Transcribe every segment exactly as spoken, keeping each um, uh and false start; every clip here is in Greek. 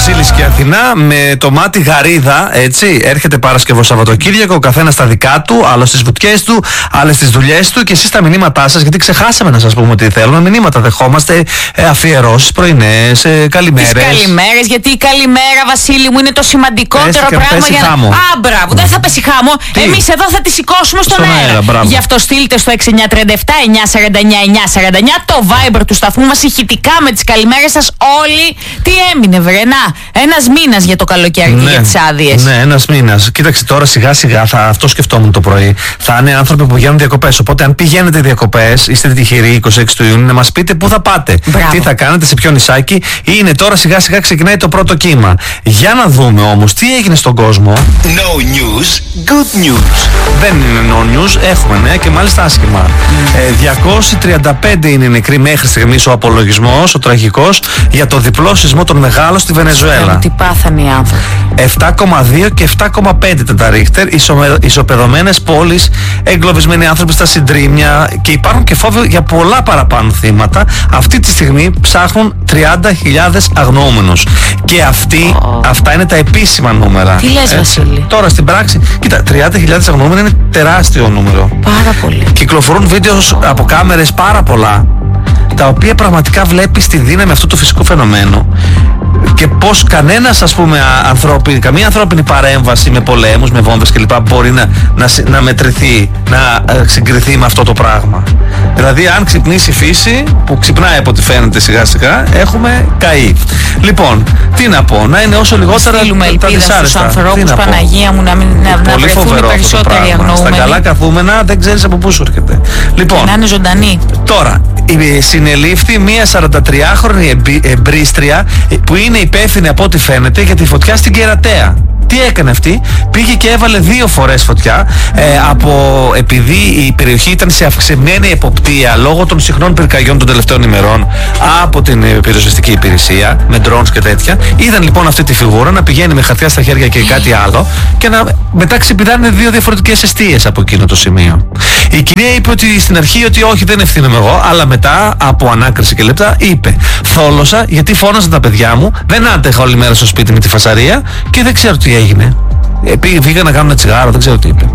Βασίλης και Αθηνά με το μάτι γαρίδα, έτσι. Έρχεται Παρασκευό Σαββατοκύριακο, ο καθένας στα δικά του, άλλο στις βουτιές του, άλλες στις δουλειές του και εσείς τα μηνύματά σας, γιατί ξεχάσαμε να σας πούμε ότι θέλουμε. Μηνύματα δεχόμαστε, ε, αφιερώσεις, πρωινές, ε, καλημέρες. Τις καλημέρες, γιατί η καλημέρα, Βασίλη μου, είναι το σημαντικότερο Πες, πράγμα για να. χάμω. Α, μπράβο, δεν θα πέσει χάμω. Εμείς εδώ θα τη σηκώσουμε στον, στον αέρα. αέρα. αέρα Γι' αυτό στείλτε στο έξι εννιά τρία επτά εννιά σαράντα εννιά εννιά σαράντα εννιά το Viber του σταθμού μας ηχητικά με τις καλημέρες σας όλοι. Τι έμεινε, βρενά. Ένας μήνας για το καλοκαίρι ναι, και για τις άδειες. Ναι, ένας μήνας. Κοίταξε τώρα σιγά σιγά, θα, αυτό σκεφτόμουν το πρωί. Θα είναι άνθρωποι που πηγαίνουν διακοπές. Οπότε, αν πηγαίνετε διακοπές, είστε τυχεροί είκοσι έξι του Ιουνίου, να μας πείτε πού θα πάτε. Μπράβο. Τι θα κάνετε, σε ποιο νησάκι. Είναι τώρα σιγά σιγά ξεκινάει το πρώτο κύμα. Για να δούμε όμως τι έγινε στον κόσμο. No news, good news. Δεν είναι no news, έχουμε νέα και μάλιστα άσχημα. Mm. Ε, διακόσιοι τριάντα πέντε είναι νεκροί μέχρι στιγμής ο απολογισμός, ο τραγικός, για το διπλό σεισμό των μεγάλων στη Βενεζουέλα. Τι πάθανε οι άνθρωποι. επτά κόμμα δύο και επτά κόμμα πέντε τα Ρίχτερ, ισοπεδωμένες πόλεις, εγκλωβισμένοι άνθρωποι στα συντρίμμια και υπάρχουν και φόβοι για πολλά παραπάνω θύματα. Αυτή τη στιγμή ψάχνουν τριάντα χιλιάδες αγνοούμενους. Και αυτοί, oh. αυτά είναι τα επίσημα νούμερα. Τι λες, Βασίλη? Τώρα στην πράξη, κοίτα, τριάντα χιλιάδες αγνοούμενοι είναι τεράστιο νούμερο. Πάρα πολύ. Κυκλοφορούν βίντεο από κάμερες πάρα πολλά, τα οποία πραγματικά βλέπεις τη δύναμη αυτού του φυσικού φαινομένου και πως κανένας, ας πούμε, ανθρώπι, καμία ανθρώπινη παρέμβαση με πολέμους, με βόμβες κλπ. Μπορεί να, να, να μετρηθεί, να συγκριθεί με αυτό το πράγμα. Δηλαδή, αν ξυπνήσει η φύση, που ξυπνάει από ό,τι φαίνεται σιγά σιγά, έχουμε καεί. Λοιπόν, τι να πω, να είναι όσο λιγότερα τα δυσάρεστα. Στους ανθρώπους, Παναγία μου, να, μην, να, να βρεθούν οι περισσότεροι αγνοούμενοι. Στα καλά καθούμενα δεν ξέρεις από πού σου έρχεται. Λοιπόν, να είναι ζωντανή. Τώρα, συνελήφθη μία σαραντατριάχρονη εμπρίστρια που είναι υπεύθυνη από ό,τι φαίνεται για τη φωτιά στην Κερατέα. Τι έκανε αυτή? Πήγε και έβαλε δύο φορές φωτιά ε, από, επειδή η περιοχή ήταν σε αυξημένη εποπτεία λόγω των συχνών πυρκαγιών των τελευταίων ημερών από την πυροσβεστική υπηρεσία με drones και τέτοια. Είδαν λοιπόν αυτή τη φιγούρα να πηγαίνει με χαρτιά στα χέρια και κάτι άλλο και να μετά ξεπηδάνε δύο διαφορετικές εστίες από εκείνο το σημείο. Η κυρία είπε ότι στην αρχή ότι όχι, δεν ευθύνομαι εγώ, αλλά μετά από ανάκριση και λεπτά είπε: θόλωσα γιατί φώναζαν τα παιδιά μου, δεν άντεχα όλη μέρα στο σπίτι με τη φασαρία και δεν ξέρω τι έγινε. Ε, πήγε, πήγα να κάνω ένα τσιγάρο, δεν ξέρω τι είπε.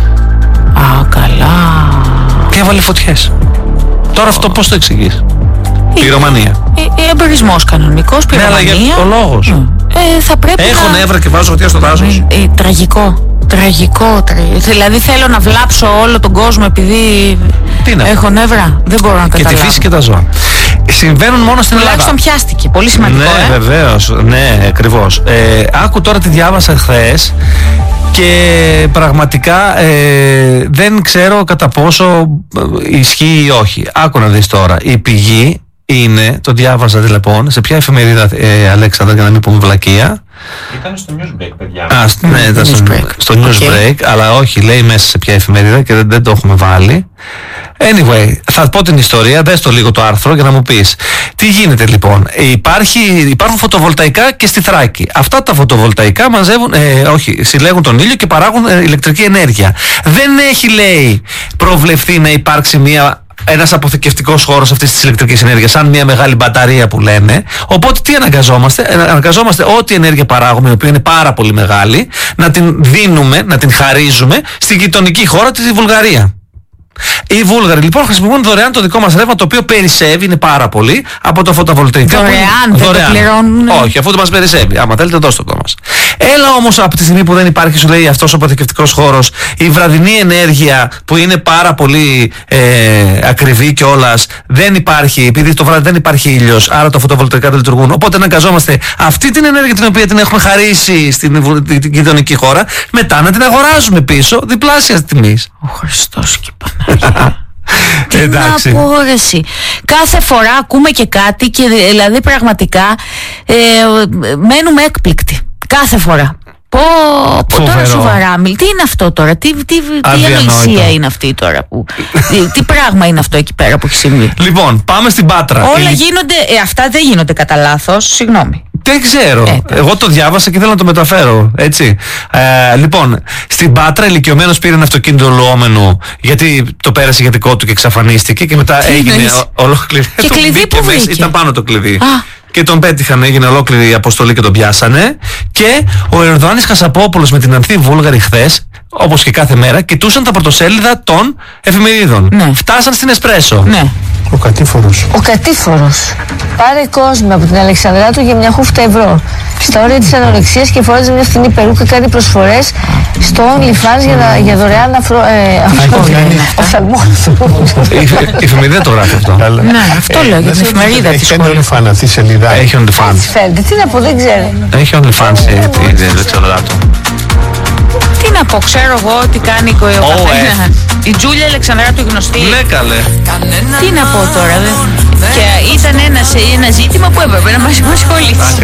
Α, καλά. Και έβαλε φωτιές. Τώρα αυτό πώς το εξηγείς? Πυρομανία. Ε, ε, εμπορισμός κανονικός, πυρομανία. Ναι, αλλά για ο λόγος. Ε, θα πρέπει Έχω να... νεύρα και βάζω φωτιά στο δάσος. Ε, ε, τραγικό. Τραγικό, τραγικό. Δηλαδή θέλω να βλάψω όλο τον κόσμο επειδή έχω νεύρα. Δεν μπορώ να καταλάβω. Και τη φύση και τα ζώα. Συμβαίνουν μόνο στην Ελλάδα. Τουλάχιστον πιάστηκε. Πολύ σημαντικό. Ναι, ε? βεβαίως. Ναι, ακριβώς. Ε, άκου τώρα τι διάβασα χθες και πραγματικά ε, δεν ξέρω κατά πόσο ισχύει ή όχι. Άκου να δεις τώρα. Η πηγή είναι, το διάβασα λοιπόν, σε ποια εφημερίδα, ε, Αλέξανδρα, για να μην πούμε βλακεία. Ήταν στο Newsbreak, παιδιά. Α, ναι, ήταν στο, στο Newsbreak, okay. Αλλά όχι, λέει μέσα σε ποια εφημερίδα και δεν, δεν το έχουμε βάλει. Anyway, θα πω την ιστορία, δες το λίγο το άρθρο για να μου πεις. Τι γίνεται λοιπόν? Υπάρχει, υπάρχουν φωτοβολταϊκά και στη Θράκη. Αυτά τα φωτοβολταϊκά μαζεύουν, ε, όχι, συλλέγουν τον ήλιο και παράγουν ε, ηλεκτρική ενέργεια. Δεν έχει, λέει, προβλεφθεί να υπάρξει μια... ένας αποθηκευτικός χώρος αυτής της ηλεκτρικής ενέργειας, σαν μια μεγάλη μπαταρία που λέμε. Οπότε τι αναγκαζόμαστε? Αναγκαζόμαστε ό,τι ενέργεια παράγουμε, η οποία είναι πάρα πολύ μεγάλη, να την δίνουμε, να την χαρίζουμε στη γειτονική χώρα της Βουλγαρία. Οι Βούλγαροι λοιπόν χρησιμοποιούν δωρεάν το δικό μας ρεύμα, το οποίο περισσεύει, είναι πάρα πολύ, από το φωτοβολταϊκά. Δωρεάν, δεν δωρεάν. Το πληρώνουν. Όχι, αφού το μας περισσεύει. Άμα θέλετε, δώστε το μας. Έλα όμως από τη στιγμή που δεν υπάρχει, σου λέει, αυτός ο αποθηκευτικός χώρος, η βραδινή ενέργεια που είναι πάρα πολύ ε, ακριβή κιόλας, δεν υπάρχει, επειδή το βράδυ δεν υπάρχει ήλιος, άρα τα φωτοβολταϊκά δεν λειτουργούν. Οπότε αναγκαζόμαστε αυτή την ενέργεια την οποία την έχουμε χαρίσει στην γειτονική χώρα, μετά να την αγοράζουμε πίσω διπλάσια τιμής. Ο Χριστός και Παναγία. Τι Εντάξει. να πω, εσύ. Κάθε φορά ακούμε και κάτι και δηλαδή πραγματικά ε, μένουμε έκπληκτοι. Κάθε φορά. Πω, πω τώρα σοβαρά μιλ. Τι είναι αυτό τώρα? Τι, τι, τι ανοησία είναι αυτή τώρα που, τι, τι πράγμα είναι αυτό εκεί πέρα που έχει συμβεί? Λοιπόν, πάμε στην Πάτρα. Όλα γίνονται, ε, αυτά δεν γίνονται κατά λάθος. Συγγνώμη. Δεν ξέρω. Ε, Εγώ το διάβασα και θέλω να το μεταφέρω. Έτσι. Ε, λοιπόν, στην Πάτρα ηλικιωμένος πήρε ένα αυτοκίνητο λουόμενο γιατί το πέρασε για δικό του και εξαφανίστηκε και μετά τι έγινε ολόκληρη. Και κλειδί που βρήκε? Ήταν πάνω το κλειδί. Α. Και τον πέτυχαν, έγινε ολόκληρη η αποστολή και τον πιάσανε. Και ο Ιορδάνης Χασαπόπουλος με την Ανθή Βούλγαρη χθες, όπως και κάθε μέρα, κοιτούσαν τα πρωτοσέλιδα των εφημερίδων. Ναι. Φτάσαν στην Εσπρέσο. Ναι. Ο κατήφορος. Ο κατήφορος πάρε κόσμο από την Αλεξανδράτου για μια χούφτα ευρώ. Στα όρια της ανορεξίας και φοράζει μια φθηνή περούκα, κάνει προσφορές στο OnlyFans για, να, για δωρεάν αφρο, ε, οφθαλμό. Η εφημερίδα το γράφει αυτό. Ναι, αυτό λέω για την εφημερίδα της σχολής. Έχει OnlyFans αυτή η σελίδα. Έχει OnlyFans. Έτσι φαίνεται, τι να πω, δεν ξέρω. Έχει OnlyFans η Αλεξανδράτου. Τι να πω, ξέρω εγώ τι κάνει ο καθένας. Η Τζούλια Αλεξανδράτου γνωστή. Ναι, καλέ. Τι να πω τώρα, δε. Και ήταν ένα, ένα ζήτημα που έπρεπε να μας απασχολήσει.